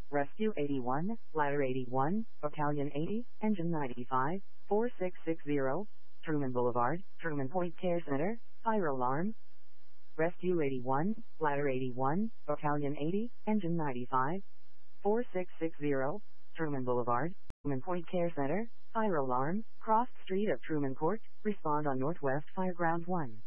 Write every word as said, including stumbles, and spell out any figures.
Rescue eighty-one, Ladder eighty-one, Battalion eighty, Engine ninety-five, four six six zero, Truman Boulevard, Truman Point Care Center, fire alarm. Rescue eighty-one, Ladder eighty-one, Battalion eighty, Engine ninety-five, four six six zero, Truman Boulevard, Truman Point Care Center, fire alarm, crossed street of Truman Court, respond on Northwest Fireground one.